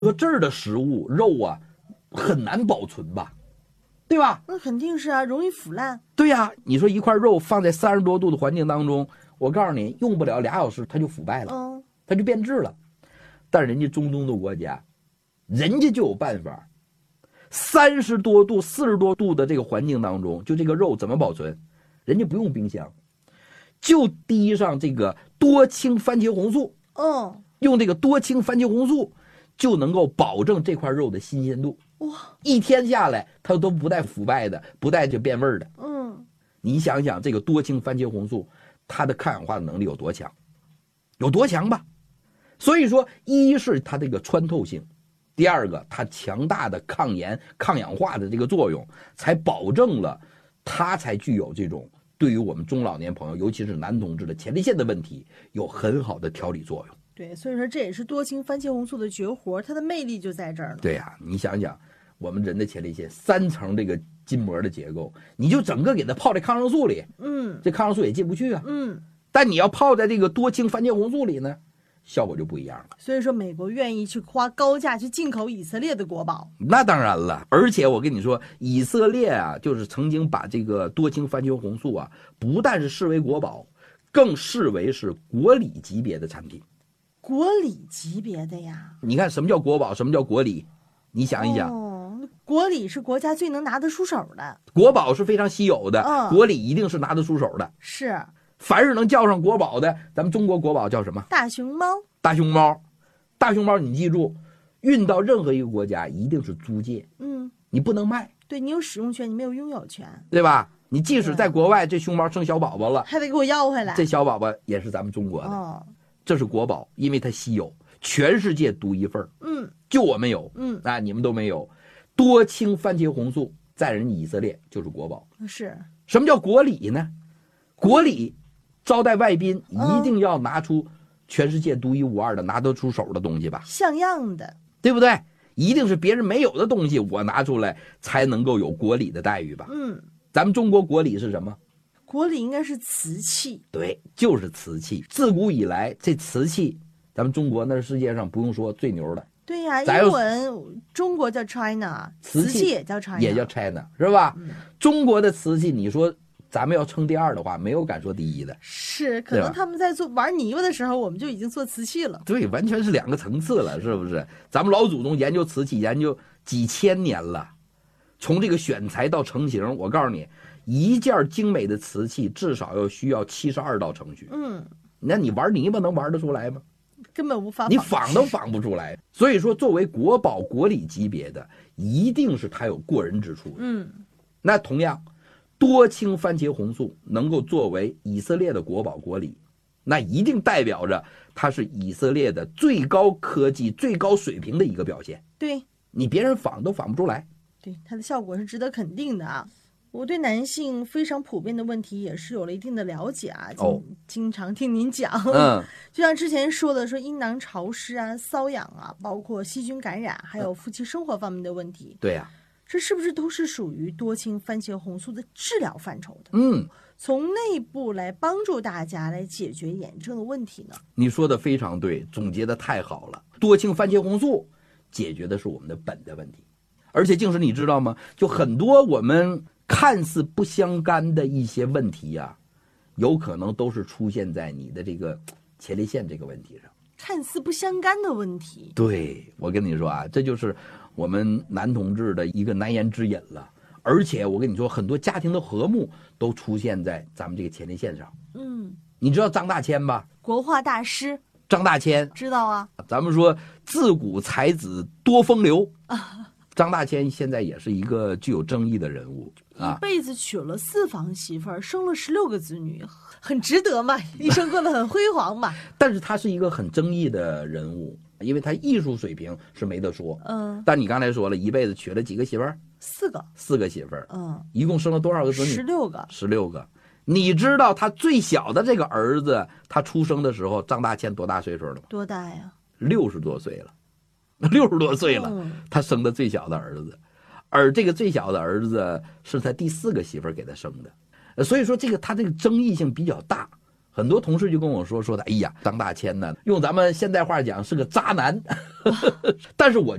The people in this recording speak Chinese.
搁这儿的食物肉啊，很难保存吧，对吧？ 那肯定是啊，容易腐烂。 对呀，你说一块肉放在30多度的环境当中，我告诉你，用不了2小时它就腐败了，它就变质了。但人家中东的国家，人家就有办法，30多度、40多度的这个环境当中，就这个肉怎么保存？人家不用冰箱，就滴上这个多氢番茄红素，用这个多氢番茄红素就能够保证这块肉的新鲜度。 哇 ，1天下来它都不带腐败的，不带就变味儿的。你想想这个多氢番茄红素，它的抗氧化的能力有多强？有多强吧？所以说，一是它这个穿透性，第二个它强大的抗炎、抗氧化的这个作用，才保证了它才具有这种对于我们中老年朋友，尤其是男同志的前列腺的问题，有很好的调理作用。 对，所以说这也是多氢番茄红素的绝活，它的魅力就在这儿了。 对呀，你想想，我们人的前列腺3层这个筋膜的结构，你就整个给它泡在抗生素里，这抗生素也进不去啊，但你要泡在这个多氢番茄红素里呢，效果就不一样了。 所以说，美国愿意去花高价去进口以色列的国宝。 那当然了，而且我跟你说，以色列啊，就是曾经把这个多氢番茄红素啊，不但是视为国宝，更视为是国礼级别的产品。 国礼级别的呀？ 你看什么叫国宝，什么叫国礼？你想一想。 国礼是国家最能拿得出手的， 国宝是非常稀有的，国礼一定是拿得出手的。 是， 凡是能叫上国宝的，咱们中国国宝叫什么？ 大熊猫。 大熊猫，大熊猫，你记住，运到任何一个国家一定是租借，你不能卖。 对，你有使用权，你没有拥有权， 对吧？你即使在国外，这熊猫生小宝宝了， 还得给我要回来。 这小宝宝也是咱们中国的，这是国宝，因为它稀有，全世界独一份。就我们有，你们都没有。多氢番茄红素在人以色列就是国宝。 是， 什么叫国礼呢？国礼招待外宾一定要拿出全世界独一无二的、拿得出手的东西吧， 像样的， 对不对？一定是别人没有的东西，我拿出来才能够有国礼的待遇吧。咱们中国国礼是什么？ 国礼应该是瓷器。 对，就是瓷器。自古以来，这瓷器，咱们中国那是世界上不用说最牛的。 对呀，英文中国叫 China， 瓷器也叫 China， 也叫 China， 是吧？中国的瓷器，你说咱们要称第2的话，没有敢说第1的。 是，可能他们在玩泥巴的时候，我们就已经做瓷器了。 对，完全是2个层次了，是不是？咱们老祖宗研究瓷器研究几千年了，从这个选材到成型，我告诉你，一件精美的瓷器至少要需要72道程序。那你玩泥巴能玩得出来吗？ 根本无法你仿都仿不出来。所以说，作为国宝国礼级别的，一定是它有过人之处。那同样，多氢番茄红素能够作为以色列的国宝国礼，那一定代表着它是以色列的最高科技、最高水平的一个表现。 对， 你别人仿都仿不出来。 对，它的效果是值得肯定的啊。我对男性非常普遍的问题也是有了一定的了解啊，经常听您讲。就像之前说的，说阴囊潮湿啊、瘙痒啊，包括细菌感染，还有夫妻生活方面的问题。 对呀， 这是不是都是属于多氢番茄红素的治疗范畴的？从内部来帮助大家来解决炎症的问题呢？ 你说的非常对，总结的太好了。多氢番茄红素解决的是我们的本的问题，而且静师你知道吗？就很多我们看似不相干的一些问题呀，有可能都是出现在你的这个前列腺这个问题上。 看似不相干的问题， 对，我跟你说啊，这就是我们男同志的一个难言之隐了。而且我跟你说，很多家庭的和睦都出现在咱们这个前列腺上。你知道张大千吧？ 国画大师张大千知道啊。 咱们说自古才子多风流张大千现在也是一个具有争议的人物一辈子娶了4房媳妇儿，生了16个子女，很值得嘛，一生过得很辉煌嘛。 但是他是一个很争议的人物，因为他艺术水平是没得说。但你刚才说了，一辈子娶了几个媳妇儿？4个媳妇儿。一共生了多少个子女？16个。你知道他最小的这个儿子，他出生的时候，张大千多大岁数了吗？ 多大呀 ？60多岁了。60多岁了，他生的最小的儿子，而这个最小的儿子是他第4个媳妇儿给他生的，所以说他这个争议性比较大。 很多同事就跟我说的，哎呀，张大千呢，用咱们现代话讲是个渣男。但是我